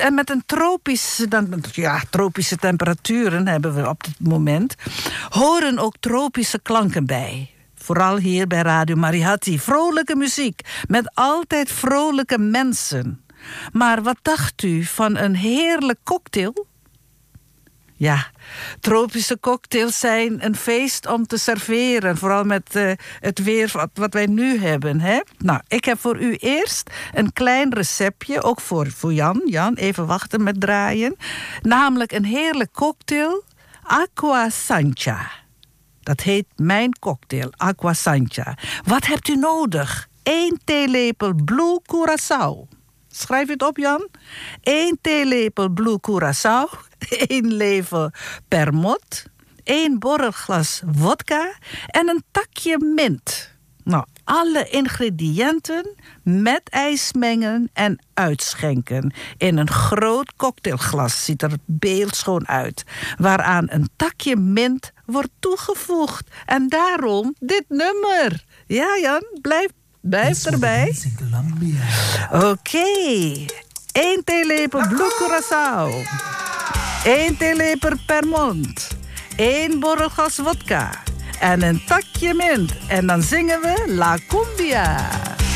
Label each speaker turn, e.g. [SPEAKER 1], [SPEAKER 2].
[SPEAKER 1] en met een tropische temperaturen hebben we op dit moment, horen ook tropische klanken bij. Vooral hier bij Radio Mariatti. Vrolijke muziek, met altijd vrolijke mensen. Maar wat dacht u van een heerlijk cocktail? Ja, tropische cocktails zijn een feest om te serveren. Vooral met het weer wat wij nu hebben. Hè? Nou, ik heb voor u eerst een klein receptje. Ook voor Jan. Jan, even wachten met draaien. Namelijk een heerlijk cocktail. Aqua Sancha. Dat heet mijn cocktail. Aqua Sancha. Wat hebt u nodig? 1 theelepel Blue Curaçao. Schrijf het op, Jan. 1 theelepel Blue Curaçao. 1 lepel permot. 1 borrelglas vodka. En een takje mint. Nou, alle ingrediënten met ijs mengen en uitschenken. In een groot cocktailglas. Ziet er beeldschoon uit. Waaraan een takje mint wordt toegevoegd. En daarom dit nummer. Ja, Jan, blijf erbij. Oké. 1 theelepel Blue Curaçao. 1 theelepel permont. 1 borrelglas vodka. En een takje mint. En dan zingen we La Cumbia.